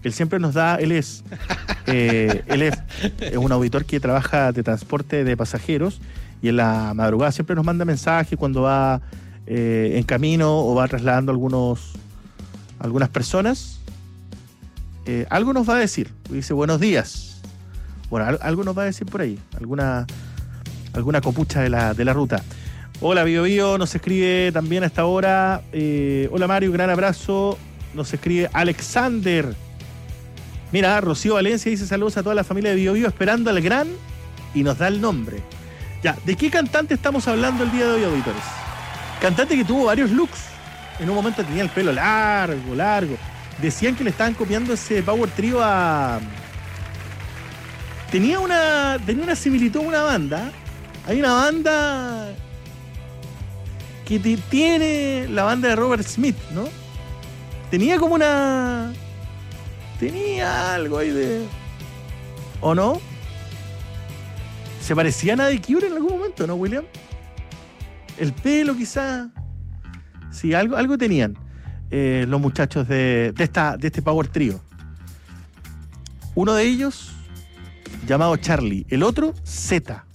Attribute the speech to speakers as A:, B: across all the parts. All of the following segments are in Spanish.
A: Él siempre nos da, él es un auditor que trabaja de transporte de pasajeros y en la madrugada siempre nos manda mensajes cuando va en camino o va trasladando algunas personas. Algo nos va a decir. Dice buenos días. Bueno, algo nos va a decir por ahí. Alguna copucha de la ruta. Hola, Bio Bio, nos escribe también a esta hora. Hola, Mario, gran abrazo. Nos escribe Alexander. Mira, Rocío Valencia dice saludos a toda la familia de Bio Bio, esperando al gran, y nos da el nombre. Ya, ¿de qué cantante estamos hablando el día de hoy, auditores? Cantante que tuvo varios looks. En un momento tenía el pelo largo. Decían que le estaban copiando ese Power Trio a... Tenía una similitud a una banda. Hay una banda que tiene la banda de Robert Smith, ¿no? Tenía como una... Tenía algo ahí de... ¿O no? ¿Se parecían a The Cure en algún momento, no, William? El pelo quizá. Sí, algo tenían los muchachos de este Power Trio. Uno de ellos llamado Charlie, el otro Z.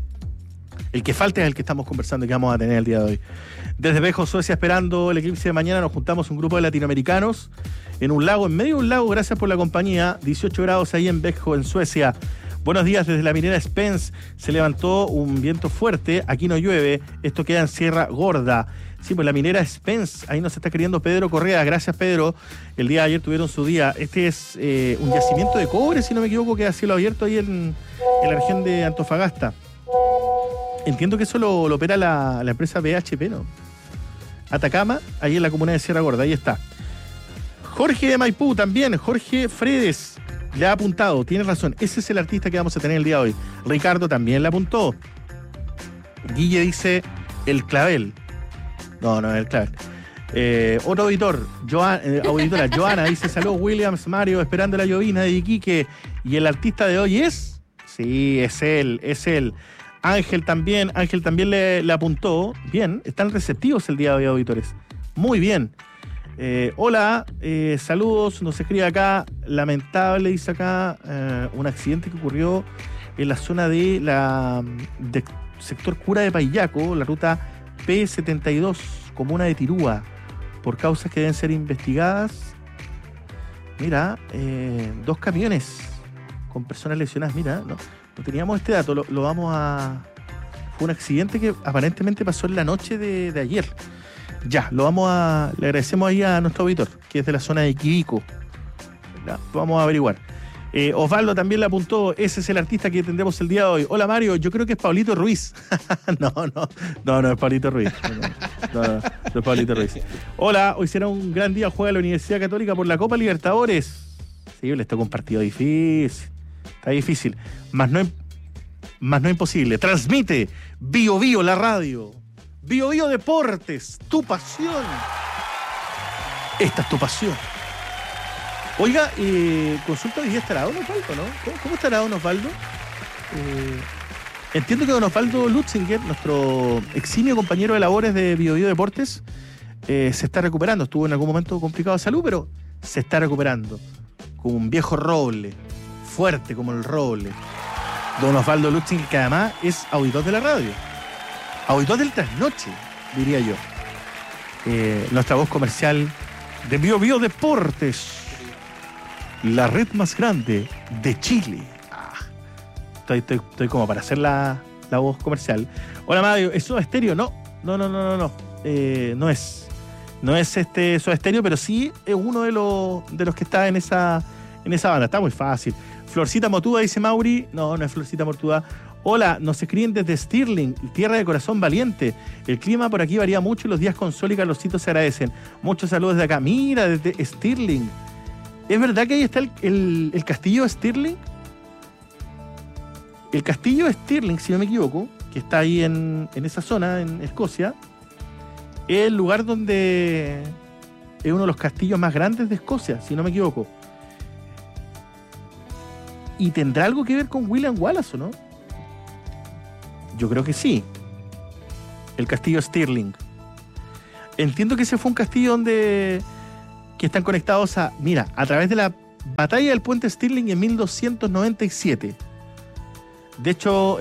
A: El que falta es el que estamos conversando y que vamos a tener el día de hoy. Desde Vejo, Suecia, esperando el eclipse de mañana, nos juntamos un grupo de latinoamericanos en un lago, en medio de un lago, gracias por la compañía. 18 grados ahí en Vejo, en Suecia. Buenos días, desde la minera Spence se levantó un viento fuerte, aquí no llueve, esto queda en Sierra Gorda. Sí, pues la minera Spence, ahí nos está queriendo Pedro Correa, gracias Pedro, el día de ayer tuvieron su día. Este es un yacimiento de cobre, si no me equivoco, queda a cielo abierto ahí en la región de Antofagasta. Entiendo que eso lo opera la empresa BHP, ¿no? Atacama, ahí en la comuna de Sierra Gorda, ahí está. Jorge de Maipú también, Jorge Fredes. Le ha apuntado, tiene razón, ese es el artista que vamos a tener el día de hoy. Ricardo también le apuntó. Guille dice el clavel. No es el clavel. Otro auditor, auditora, Joana, dice saludos Williams, Mario, esperando la llovina de Iquique. ¿Y el artista de hoy es? Sí, es él. Ángel también le apuntó. Bien, están receptivos el día de hoy, auditores. Muy bien. Hola, saludos, nos escribe acá, lamentable, dice acá, un accidente que ocurrió en la zona de sector Cura de Paillaco, la ruta P72, comuna de Tirúa, por causas que deben ser investigadas. Mira, 2 camiones con personas lesionadas, mira, no teníamos este dato, lo vamos a... Fue un accidente que aparentemente pasó en la noche de ayer. Ya, le agradecemos ahí a nuestro auditor, que es de la zona de Quibico. Vamos a averiguar. Osvaldo también le apuntó, ese es el artista que tendremos el día de hoy. Hola Mario, yo creo que es Pablito Ruiz. No es Pablito Ruiz. No es Pablito Ruiz. Hola, hoy será un gran día, juega la Universidad Católica por la Copa Libertadores. Sí, les toca un partido difícil. Está difícil. Más no imposible. Transmite Bio Bio, la radio. Bio Bio Deportes, tu pasión. Esta es tu pasión. Oiga, consulta hoy día estará Don Osvaldo, ¿no? ¿Cómo estará Don Osvaldo? Entiendo que Don Osvaldo Lutzinger, nuestro eximio compañero de labores de Bio Bio Deportes, se está recuperando. Estuvo en algún momento complicado de salud, pero se está recuperando. Como un viejo roble, fuerte como el roble. Don Osvaldo Lutzinger, que además es auditor de la radio. Auditor del trasnoche, diría yo. Nuestra voz comercial de Bio Bio Deportes. La red más grande de Chile. Estoy como para hacer la voz comercial. Hola Mario, ¿es Soda Stereo? No. No es Soda Stereo, pero sí es uno de los que está en esa banda. Está muy fácil. Florcita Motuda, dice Mauri. No es Florcita Motuda. Hola, nos escriben desde Stirling, tierra de corazón valiente. El clima por aquí varía mucho y los días con sol y calorcito se agradecen. Muchos saludos de acá. Mira, desde Stirling. ¿Es verdad que ahí está el castillo de Stirling? El castillo de Stirling, si no me equivoco, que está ahí en esa zona, en Escocia, es el lugar donde es uno de los castillos más grandes de Escocia, si no me equivoco. ¿Y tendrá algo que ver con William Wallace o no? Yo creo que sí. El castillo Stirling. Entiendo que ese fue un castillo que están conectados a través de Batalla del Puente Stirling en 1297. De hecho,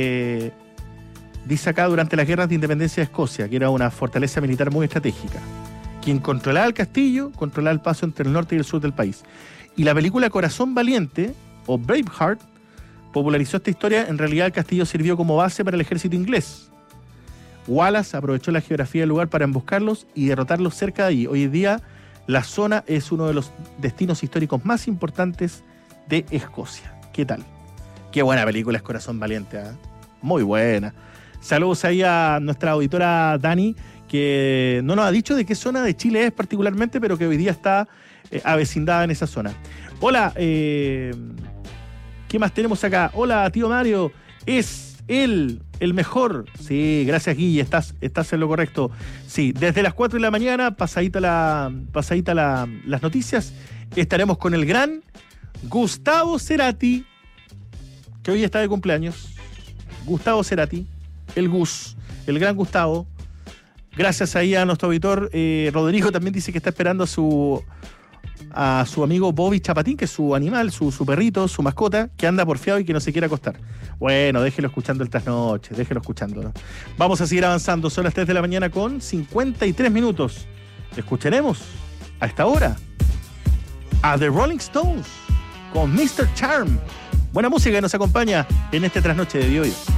A: dice acá, durante las guerras de independencia de Escocia, que era una fortaleza militar muy estratégica. Quien controlaba el castillo, controlaba el paso entre el norte y el sur del país. Y la película Corazón Valiente, o Braveheart, popularizó esta historia. En realidad el castillo sirvió como base para el ejército inglés. Wallace aprovechó la geografía del lugar para emboscarlos y derrotarlos cerca de allí. Hoy en día la zona es uno de los destinos históricos más importantes de Escocia. ¿Qué tal? Qué buena película es Corazón Valiente, ¿eh? Muy buena. Saludos ahí a nuestra auditora Dani, que no nos ha dicho de qué zona de Chile es particularmente, pero que hoy día está avecindada en esa zona. Hola, ¿qué más tenemos acá? Hola, tío Mario, es él el mejor. Sí, gracias, Guille, estás en lo correcto. Sí, desde las 4 de la mañana, pasadita las noticias, estaremos con el gran Gustavo Cerati, que hoy está de cumpleaños. Gustavo Cerati, el Gus, el gran Gustavo. Gracias ahí a nuestro auditor Rodrigo, también dice que está esperando a su amigo Bobby Chapatín, que es su animal, su perrito, su mascota, que anda porfiado y que no se quiere acostar. Bueno, déjelo escuchando el trasnoche, déjelo escuchando, ¿no? Vamos a seguir avanzando, son las 3 de la mañana con 53 minutos. Escucharemos a esta hora a The Rolling Stones con Mr. Charm. Buena música que nos acompaña en este trasnoche de hoy.